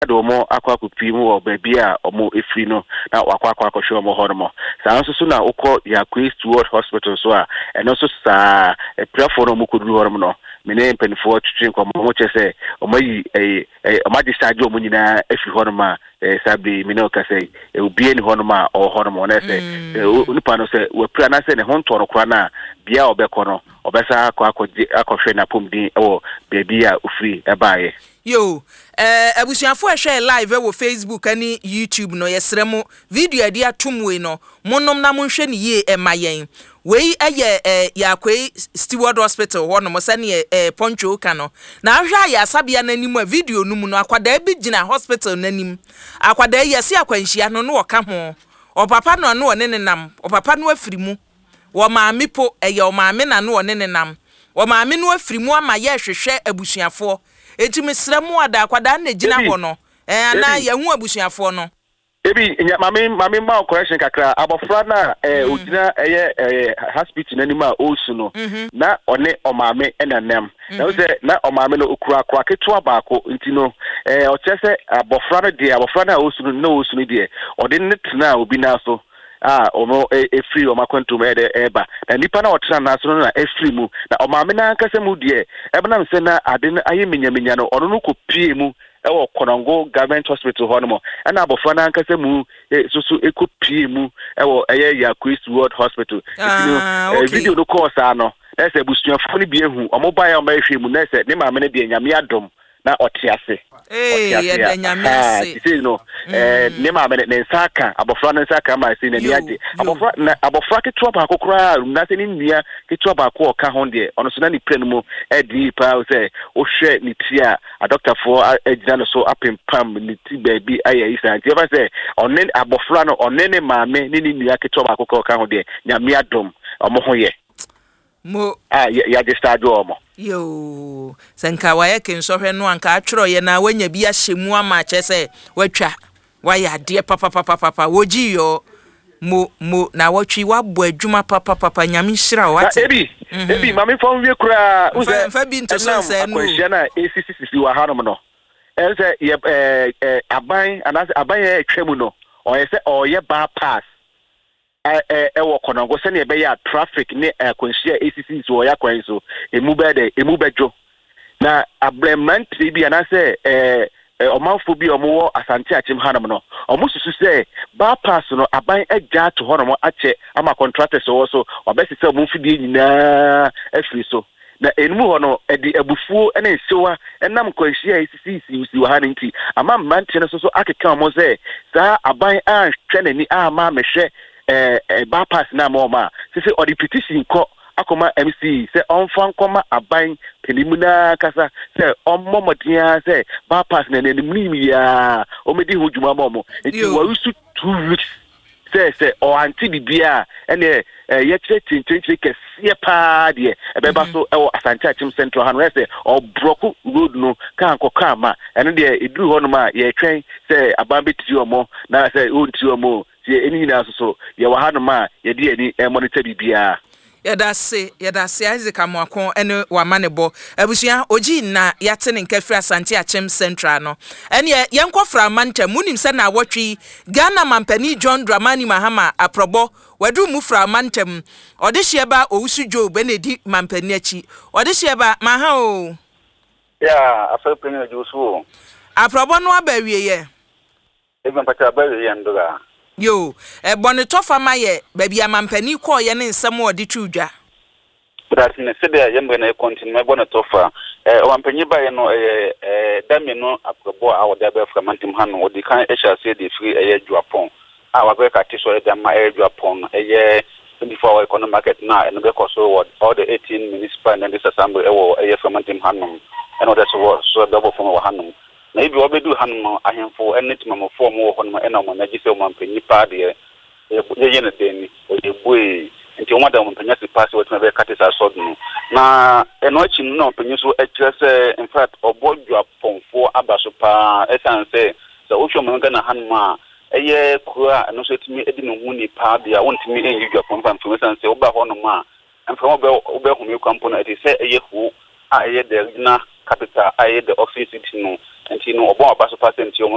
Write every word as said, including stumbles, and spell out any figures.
do mo akwa kupi mu o baby a omo efri no na wakwa akwa akosho mo hono sa nso so na ukọ Yakwe Stewart Hospital so a eno so sa e prefo no mo koduru hono no mene mpenfo twetwe nko mo chese omayi eh omagistade o mo nyina efri hono ma eh sabi mene o kase e obie ni hono ma o hono mo na se unipa no se we pra na se ne ho ntoro kra na bia obekọ no obesa akọ akọhwe na pomdin ewo baby a ofri ebaye yo eh abusuafo ehwe live e wo Facebook ani YouTube no yesremo video ade atomwe no monnom na monhwe ne ye emayen wei eye eh Yakwe Stewart Hospital ho no mo sane eh Poncho ka no na ahwa ya sabia nanim a video no mu no akwada bi gina hospital nanim akwada yesi akwanhia no no woka ho o papa no no ne nenam o papa no afiri mu wo maame po eye o maame na no ne nenam wo maame no afiri mu ama ye hwehwe abusuafo eti mesremu ada akwada na gina ho no eh na ye hu abusuafo no ebi mami mami ma correction kakra abofra na eh ogina eye eh hospital nanima osu no na one omame enanam na say na omame no okura akwa ketua baako nti no eh o chese abofra no de abofra na osu no na osu no de ode netina obi na so ah ono e free o makwantum e de eba na nipa na otra na so na e free mu na omame na nkasa mu de ebe na mse na ade na aye menyamenya no ono no kopie mu ewo Konongo Government Hospital hono na abofra na nkasa mu so so ekopie mu ewo eye Yakwe Stewart Hospital ah video no course ano na se busuafo ni bi ehu omo ba ya o ma ehwe mu na se ne maame ne de nyame adom na otiase eh ya de nyame ase ti no eh ne maame ne nsaka abofra ne nsaka ma se ne niaje abofra na abofra ketua ba kokora na se ni nia ketua ba ko ka ho de ono so na ni pre no mu e di pa o se o hwe ni tia a doctor for agina no so apem pam ni ti baby aye isa ti ba se onen abofra no onen maame ni ni nia ketua ba ko ka ho de nyame adom omo ho ye mo ah ya just ado omo yo senka waye kensohwe no anka atworo ye na wanya bi ahyemu ama chese watwa waya ade papa papa papa woji yo mo mo na watwi wabo adwuma papa papa nyame hira wate ebi ebi mami fon wie kura uze fa bi nto so se no akwahia na A C C C wa hanom no ense ye eh aban anas aban ye twemu no o ye se o ye bypass eh eh wo Konongo se ne be ya traffic ne akwahia A C C so ya kwan so emu be de emu bejo na ablement bi anase eh omanfo bi omo Asante Achim hanam no omo susu se bypass no aban agya to honom ache ama contractors so so obesi se omo fidie nyina afiri so na enmu ho no edi abufuo ene nsewa enam kwanhia A C C C si wa ha nti ama mante no so so akeka omo se sa aban a hwe nani a ma mehwe eh bypass na ma ma se se odi petition ko akoma M C se onfa nkoma aban penimuna kasa se ommomodia se bypass na nenimni ya omedi hojuma momo enti warusu two weeks se se o anti bibia ene ye kire tintintin kese pa de ebeba so e wo Asante Achim Central han se o broku road no kan koka ma ene de eduru ho no ma ye twen se aban beti omo na se o nti omo ye eni na so so ye wa ha no ma ye de eni e monitor bibia yada se yada se Isaac Amoakon ene wa manebo abusua oji na yate ne nkafri Asante Achim Central no ene yenkofra manta munim se na awotwi Ghana mampani John Dramani Mahama aprobo wadu mu fra mantem odehye ba owusu Joe Benedi mampani achi odehye ba maha o ya afepeni ojusu aprobo no abawie ye even pata abawie ndoga yo e bone tofa maye baby amampani ko ye ne nsem odi twudwa but ne se de yembe na continue bone tofa eh wampanyi baye no eh eh dame no aprobo a wode ba fra mantim ha no odi kan ehya se de free eh dwapon a wa be ka ti so de ma eh dwapon eh twenty-four hour economic market na and be so what all the eighteen municipal and this assembly eh eh fra mantim ha no and that's what so double from wa hanum na ibi obedu hanum ahemfo enetima mo form wo hono ena mo nagise o mampanyi pa de ye ye ne deni o ye boi nti o madam mpanya si pass what me be katisa sodno na eno achi no mpanyi so akire se in fact obodwa pomfo abaso pa esan se so o hwo mo na hanum a eye kura no so timi edi no hu ni pa de a wontimi enjidwa pomfa mfo esan se oba hono ma mfo oba oba hu mi kwampo na eti se eye hu a eye de na capital aye the office city no nti no obo abaso percent